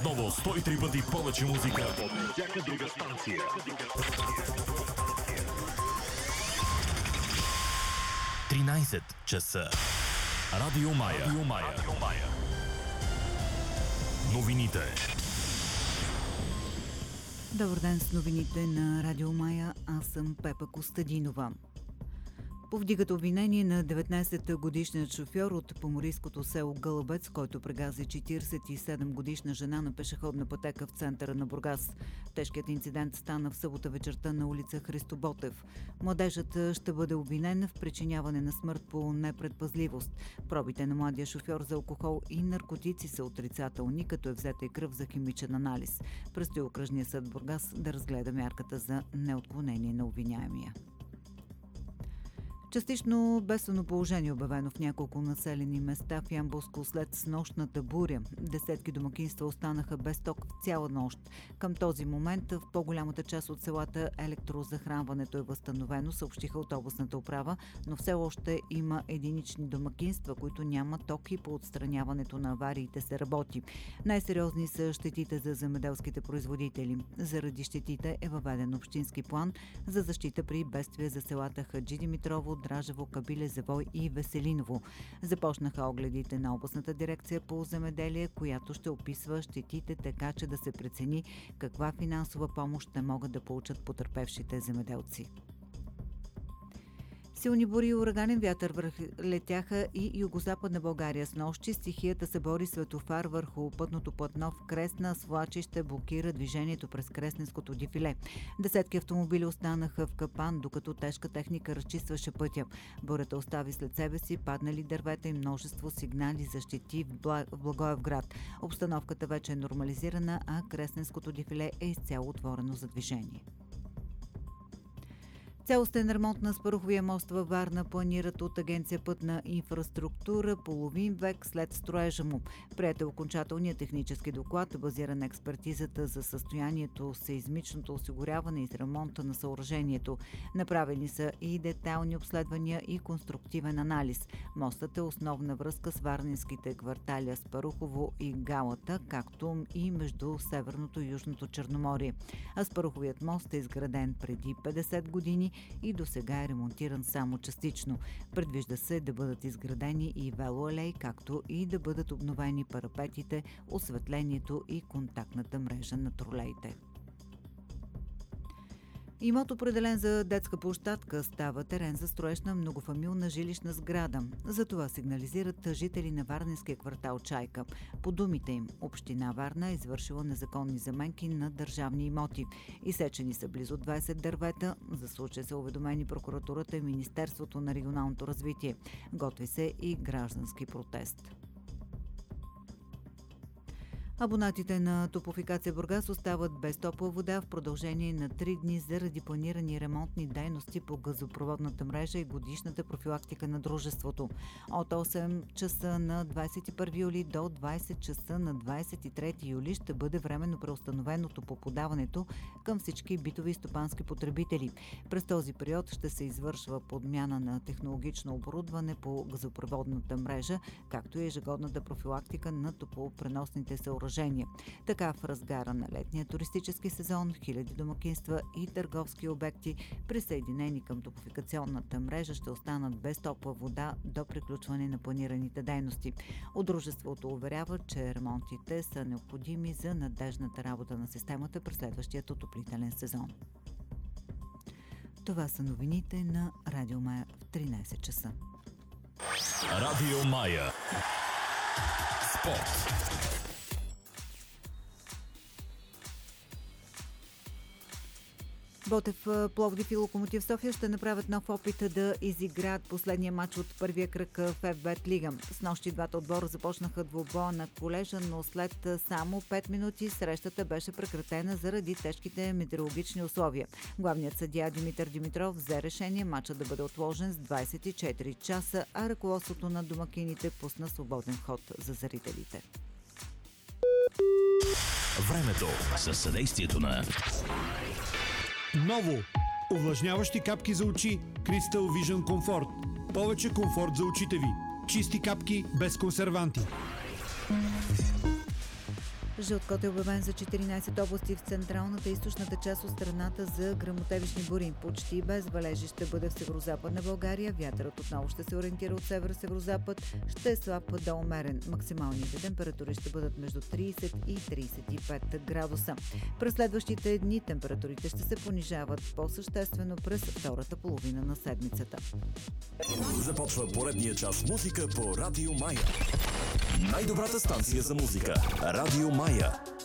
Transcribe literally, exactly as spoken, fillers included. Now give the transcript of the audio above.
Отново сто и три пъти повече музика от всяка друга станция. тринайсет часа. Радио Мая. Радио Мая. Новините. Добър ден с новините на Радио Мая. Аз съм Пепа Костадинова. Повдигат обвинение на деветнайсетгодишният шофьор от поморийското село Гълъбец, който прегази четирийсет и седем годишна жена на пешеходна пътека в центъра на Бургас. Тежкият инцидент стана в събота вечерта на улица Христо Ботев. Младежът ще бъде обвинен в причиняване на смърт по непредпазливост. Пробите на младия шофьор за алкохол и наркотици са отрицателни, като е взета и кръв за химичен анализ. Предстои окръжния съд Бургас да разгледа мярката за неотклонение на обвиняемия. Частично бедствено положение обявено в няколко населени места в Ямболско след снощната буря. Десетки домакинства останаха без ток в цяла нощ. Към този момент в по-голямата част от селата електрозахранването е възстановено, съобщиха от областната управа, но все още има единични домакинства, които нямат ток и по отстраняването на авариите се работи. Най-сериозни са щетите за земеделските производители. Заради щетите е въведен общински план за защита при бедствия за селата Хаджи Димитрово, Дражево, Кабиле, Завой и Веселиново. Започнаха огледите на областната дирекция по земеделие, която ще описва щетите така, че да се прецени каква финансова помощ ще могат да получат потърпевшите земеделци. Силни бури и ураганен вятър летяха и югозападна България. С нощи стихията събори светофар върху пътното платно в Кресна, свлачище блокира движението през Кресненското дефиле. Десетки автомобили останаха в капан, докато тежка техника разчистваше пътя. Бурята остави след себе си паднали дървета и множество сигнали за щети в Благоевград. Обстановката вече е нормализирана, а Кресненското дефиле е изцяло отворено за движение. Цялостен ремонт на Спаруховия мост във Варна планират от Агенция Пътна инфраструктура половин век след строежа му. Приет е окончателният технически доклад, базиран на експертизата за състоянието, сеизмичното осигуряване и ремонта на съоръжението. Направени са и детайлни обследвания и конструктивен анализ. Мостът е основна връзка с варненските квартали Спарухово и Галата, както и между Северното и Южното Черноморие. Аспаруховият мост е изграден преди петдесет години и до сега е ремонтиран само частично. Предвижда се да бъдат изградени и велоалеи, както и да бъдат обновени парапетите, осветлението и контактната мрежа на тролеите. Имот, определен за детска площадка, става терен за строеж на многофамилна жилищна сграда. За това сигнализират жители на варненския квартал Чайка. По думите им, община Варна е извършила незаконни заменки на държавни имоти. Изсечени са близо двайсет дървета. За случая са уведомени прокуратурата и Министерството на регионалното развитие. Готви се и граждански протест. Абонатите на Топлофикация Бургас остават без топла вода в продължение на три дни заради планирани ремонтни дейности по газопроводната мрежа и годишната профилактика на дружеството. От осем часа на двайсет и първи юли до двайсет часа на двайсет и трети юли ще бъде временно преустановено топлоподаването към всички битови и стопански потребители. През този период ще се извършва подмяна на технологично оборудване по газопроводната мрежа, както и ежегодната профилактика на топлопреносните съоръжения. Така в разгара на летния туристически сезон хиляди домакинства и търговски обекти, присъединени към топлофикационната мрежа, ще останат без топла вода до приключване на планираните дейности. От дружеството уверява, че ремонтите са необходими за надежната работа на системата през следващия отоплителен сезон. Това са новините на Радио Мая в тринайсет часа. Радио Мая. Спорт. Ботев, Пловдив и Локомотив София ще направят нов опит да изиграят последния матч от първия кръг в Еф Бет Лига. С нощи двата отбора започнаха двубоя на колежа, но след само пет минути срещата беше прекратена заради тежките метеорологични условия. Главният съдия Димитър Димитров взе решение матчът да бъде отложен с двайсет и четири часа, а ръководството на домакините пусна свободен ход за зрителите. Времето със съдействието на Ново! Увлажняващи капки за очи Crystal Vision Comfort. Повече комфорт за очите ви. Чисти капки без консерванти. Жълт код е обявен за четиринайсет области в централната и източната част от страната за гръмотевични бури. Почти без валежи ще бъде в северо-западна България. Вятърът отново ще се ориентира от север-северозапад. Ще е слаб до умерен. Максималните температури ще бъдат между трийсет и трийсет и пет градуса. През следващите дни температурите ще се понижават по-съществено през втората половина на седмицата. Започва поредния час музика по Радио Мая. Най-добрата станция за музика. Радио Мая.